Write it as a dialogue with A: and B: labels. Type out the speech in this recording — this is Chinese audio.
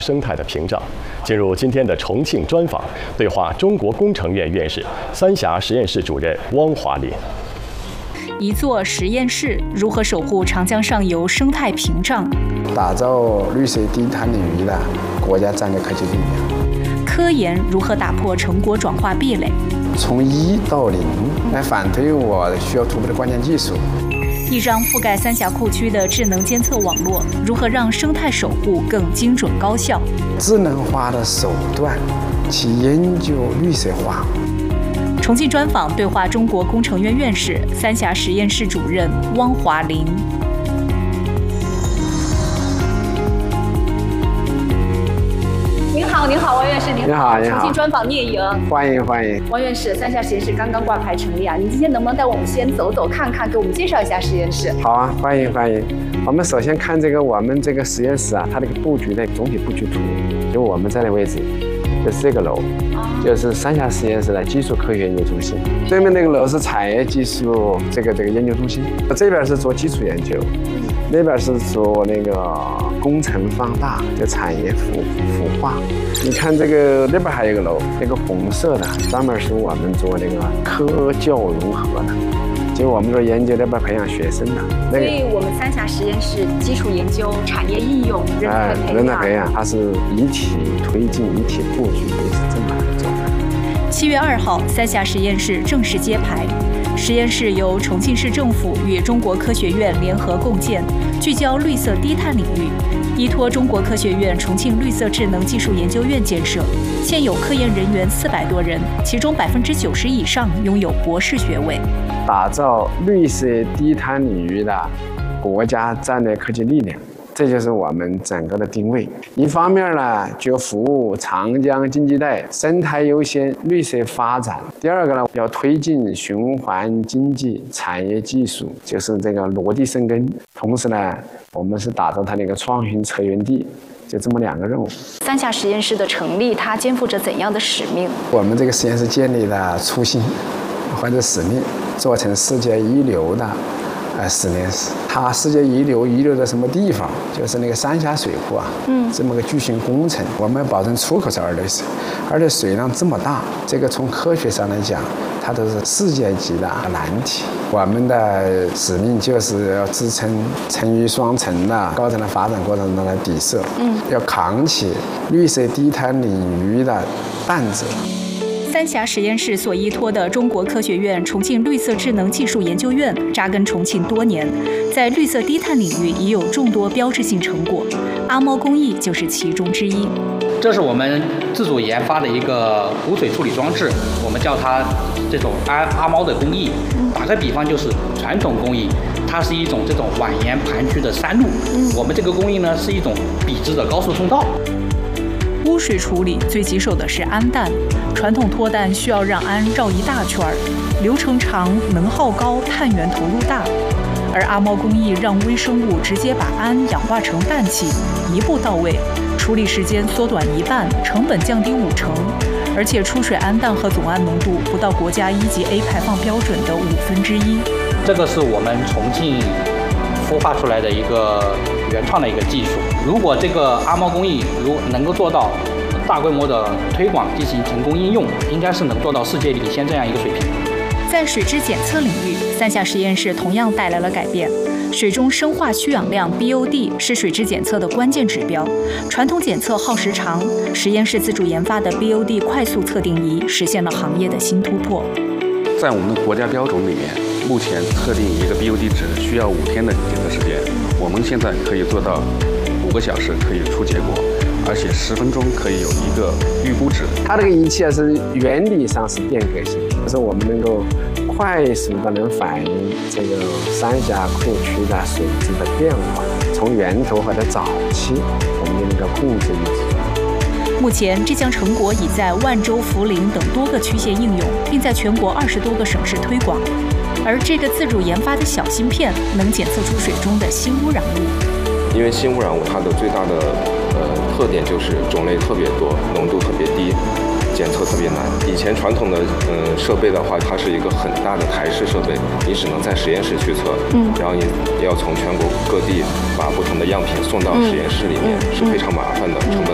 A: 生态的屏障。进入今天的重庆专访，对话中国工程院院士、三峡实验室主任汪华林。
B: 一座实验室如何守护长江上游生态屏障？
C: 打造绿色低碳领域的国家战略科技力量。
B: 科研如何打破成果转化壁垒？
C: 从1到0来反推我需要突破的关键技术。
B: 一张覆盖三峡库区的智能监测网络，如何让生态守护更精准高效？
C: 智能化的手段去研究绿色化。
B: 重庆专访对话中国工程院院士、三峡实验室主任汪华林。您好，王院士，您好。
C: 你好。
B: 重庆专访聂莹，
C: 欢迎。
B: 王院士，三峡实验室刚刚挂牌成立啊，您今天能不能带我们先走走看看，给我们介绍一下实验室？
C: 好啊，欢迎。我们首先看我们这个实验室啊，它这个布局的总体布局图，就我们在的位置，就是这个楼，就是三峡实验室的技术科学研究中心。对面那个楼是产业技术这个研究中心，这边是做基础研究，那边是做那个工程放大，就产业孵化。你看那边还有一个楼，那个红色的，专门是我们做那个科教融合的，就我们说研究那边培养学生的。
B: 所以我们三峡实验室基础研究、产业应用、
C: 人才培养，它是一体推进、一体布局，是这么做的。
B: 7月2号，三峡实验室正式揭牌。实验室由重庆市政府与中国科学院联合共建，聚焦绿色低碳领域，依托中国科学院重庆绿色智能技术研究院建设，现有科研人员400多人，其中90%以上拥有博士学位，
C: 打造绿色低碳领域的国家战略科技力量。这就是我们整个的定位。一方面呢，就服务长江经济带生态优先、绿色发展；第二个呢，要推进循环经济、产业技术，就是这个落地生根。同时呢，我们是打造它那个创新策源地，就这么2个任务。
B: 三峡实验室的成立，它肩负着怎样的使命？
C: 我们这个实验室建立了初心或者使命，做成世界一流的实验室。它世界一流在什么地方？就是那个三峡水库啊，这么个巨型工程，我们要保证出口是2对水，而且水量这么大，这个从科学上来讲，它都是世界级的难题。我们的使命就是要支撑成渝双城的高层的发展过程中的底色，要扛起绿色低碳领域的担子。
B: 三峡实验室所依托的中国科学院重庆绿色智能技术研究院扎根重庆多年，在绿色低碳领域已有众多标志性成果，阿猫工艺就是其中之一。
D: 这是我们自主研发的一个污水处理装置，我们叫它这种阿猫的工艺。打个比方，就是传统工艺，它是一种这种蜿蜒盘曲的山路，我们这个工艺呢是一种笔直的高速通道。
B: 污水处理最棘手的是氨氮，传统脱氮需要让氨绕一大圈，流程长、能耗高、碳源投入大，而阿猫工艺让微生物直接把氨氧化成氮气，一步到位，处理时间缩短1半，成本降低50%，而且出水氨氮和总氨浓度不到国家1级 A 排放标准的1/5。
D: 这个是我们重庆孵化出来的一个原创的一个技术。如果这个阿猫工艺能够做到大规模的推广进行成功应用，应该是能做到世界领先这样一个水平。
B: 在水质检测领域，三峡实验室同样带来了改变。水中生化需氧量 BOD 是水质检测的关键指标，传统检测耗时长，实验室自主研发的 BOD 快速测定仪实现了行业的新突破。
E: 在我们的国家标准里面，目前测定一个 BOD 值需要5天的检测时间，我们现在可以做到5个小时可以出结果，而且10分钟可以有一个预估值。
C: 它这个仪器是原理上是变革性，就是我们能够快速的能反映这个三峡库区的水质的变化，从源头或者早期我们的那个控制仪器。
B: 目前，这项成果已在万州、涪陵等多个区县应用，并在全国20多个省市推广。而这个自主研发的小芯片能检测出水中的新污染物。
F: 因为新污染物它的最大的特点就是种类特别多，浓度特别低，检测特别难。以前传统的设备的话，它是一个很大的台式设备，你只能在实验室去测，然后你要从全国各地把不同的样品送到实验室里面，是非常麻烦的，成本